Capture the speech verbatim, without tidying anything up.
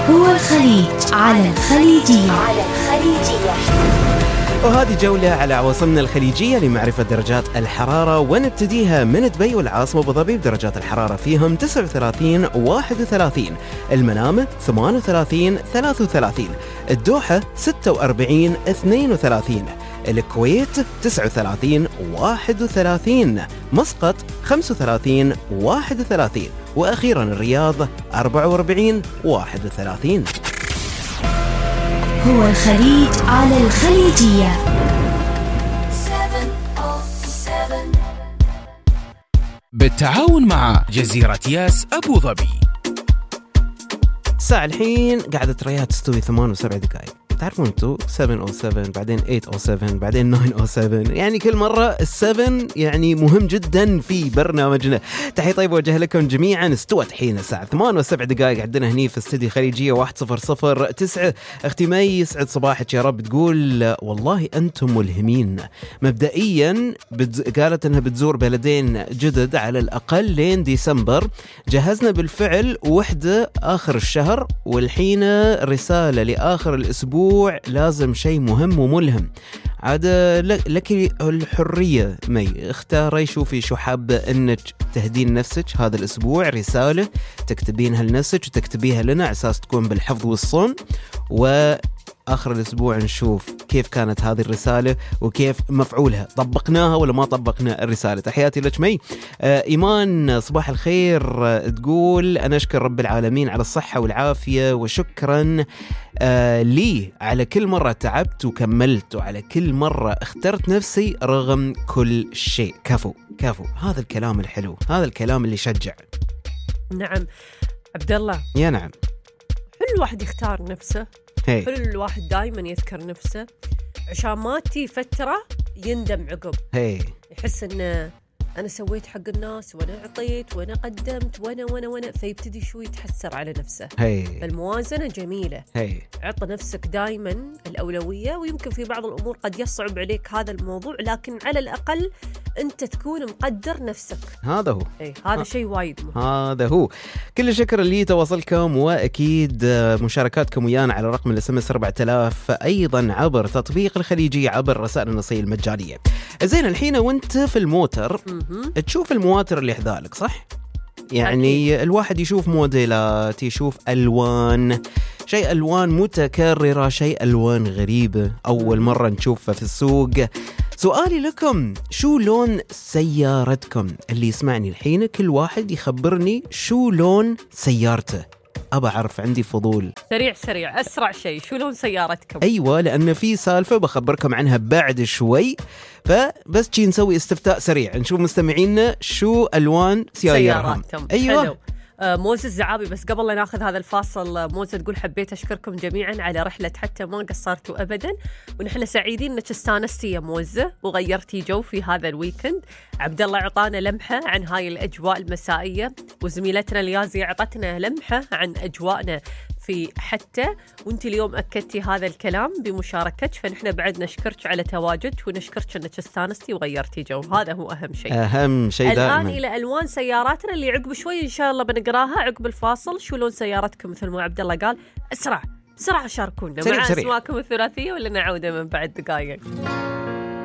هو الخليج على الخليجية. على الخليجية. وهذه جولة على عواصمنا الخليجية لمعرفة درجات الحرارة، ونبتديها من دبي والعاصمة أبو ظبي بدرجات الحرارة فيهم تسعة وثلاثين واحد وثلاثين، المنامة ثمانية وثلاثين ثلاثة وثلاثين، الدوحة ستة وأربعين اثنين وثلاثين، الكويت تسعة وثلاثين واحد وثلاثين، مسقط خمسة وثلاثين واحد وثلاثين، وأخيرا الرياض أربعة وأربعين واحد وثلاثين. هو الخليج على الخليجية. بالتعاون مع جزيرة ياس أبو ظبي. الساعة الحين قاعدة رياض تستوي ثمان وسبع دقائق. تعرفون انتو سبعة أو سبعة بعدين ثمانية أو سبعة بعدين تسعة أو سبعة، يعني كل مرة السبعة يعني مهم جدا في برنامجنا. تحية طيبة وجه لكم جميعا. استوت حين الساعة ثمان وسبع دقائق عندنا هني في استديو خليجية واحد صفر صفر تسعة. اختي مي يسعد صباحك يا رب، تقول والله انتم ملهمين. مبدئيا بتز... قالت انها بتزور بلدين جدد على الاقل لين ديسمبر، جهزنا بالفعل وحدة اخر الشهر، والحين رسالة لاخر الاسبوع لازم شيء مهم وملهم. عاد لك الحرية مي، اختاري شوفي شو حابة انك تهدين نفسك هذا الاسبوع، رسالة تكتبينها لنفسك وتكتبيها لنا على اساس تكون بالحفظ والصون، و آخر الأسبوع نشوف كيف كانت هذه الرسالة وكيف مفعولها، طبقناها ولا ما طبقنا الرسالة. تحياتي لك مي. آه إيمان صباح الخير، آه تقول أنا أشكر رب العالمين على الصحة والعافية، وشكرا آه لي على كل مرة تعبت وكملت، وعلى كل مرة اخترت نفسي رغم كل شيء. كفو كفو، هذا الكلام الحلو، هذا الكلام اللي يشجع. نعم عبد الله، يا نعم. كل واحد يختار نفسه، هي. كل الواحد دائما يذكر نفسه عشان ما تي فترة يندم عقب، هي. يحس انه انا سويت حق الناس وانا اعطيت وانا قدمت وانا وانا وانا فيبتدي شوي يتحسر على نفسه. هي. فالموازنة جميلة. هي. عط نفسك دائما الأولوية، ويمكن في بعض الأمور قد يصعب عليك هذا الموضوع، لكن على الأقل أنت تكون مقدر نفسك. هذا هو. إيه هذا شيء وايد مهم. هذا هو. كل الشكر اللي تواصلكم، وأكيد مشاركاتكم ويانا على رقم الاس ام اس أربعة آلاف، أيضا عبر تطبيق الخليجي، عبر رسائل النصية المجانية. زين الحين وانت في الموتر تشوف المواتر اللي حذالك، صح؟ يعني أكيد. الواحد يشوف موديلات، يشوف ألوان، شيء ألوان متكررة، شيء ألوان غريبة أول مرة نشوفها في السوق. سؤالي لكم، شو لون سيارتكم؟ اللي يسمعني الحين كل واحد يخبرني شو لون سيارته، أبا أعرف، عندي فضول. سريع سريع أسرع شيء، شو لون سيارتكم؟ أيوة، لأن في سالفة بخبركم عنها بعد شوي، فبس شي نسوي استفتاء سريع نشوف مستمعينا شو ألوان سياراتهم. أيوة. حلو. موزة الزعابي، بس قبل لا ناخذ هذا الفاصل، موزة تقول حبيت أشكركم جميعا على رحلة حتى ما قصرتوا أبدا، ونحن سعيدين أنك استانستي يا موزة وغيرتي جو في هذا الويكند. عبد الله عطانا لمحة عن هاي الأجواء المسائية، وزميلتنا اليازي عطتنا لمحة عن أجواءنا في حتى، وانت اليوم أكدتي هذا الكلام بمشاركتك، فنحن بعد نشكرك على تواجدك ونشكرك أنك استانستي وغيرتي جو، هذا هو أهم شيء. أهم شيء دائما. الآن إلى ألوان سياراتنا اللي عقب شوي إن شاء الله بنقراها عقب الفاصل. شو لون سيارتكم مثل ما عبد الله قال؟ أسرع بسرعة شاركونا مع أسماءكم الثلاثية، ولا نعودة من بعد دقائق.